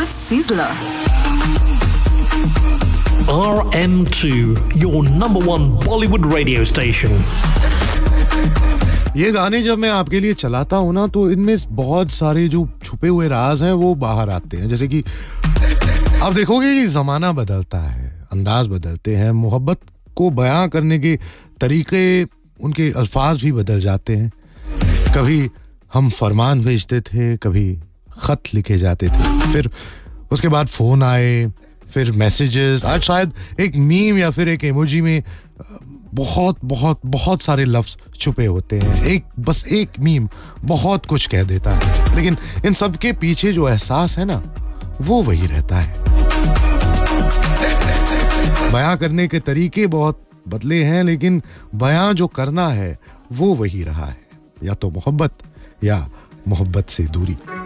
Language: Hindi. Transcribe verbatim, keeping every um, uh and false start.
Bollywood Sizzler. R M two, your number one Bollywood radio station. ये गाने जब मैं आपके लिए चलाता हूँ ना तो इनमें बहुत सारे जो छुपे हुए राज हैं वो बाहर आते हैं. जैसे कि आप देखोगे कि ज़माना बदलता है, अंदाज बदलते हैं, मोहब्बत को बयां करने के तरीके, उनके अल्फाज भी बदल जाते हैं. कभी हम फरमान भेजते थे, कभी खत लिखे जाते थे, फिर उसके बाद फ़ोन आए, फिर मैसेजेस. आज शायद एक मीम या फिर एक इमोजी में बहुत बहुत बहुत सारे लफ्ज़ छुपे होते हैं. एक बस एक मीम बहुत कुछ कह देता है, लेकिन इन सब के पीछे जो एहसास है ना वो वही रहता है. बयां करने के तरीके बहुत बदले हैं, लेकिन बयां जो करना है वो वही रहा है, या तो मोहब्बत या मोहब्बत से दूरी.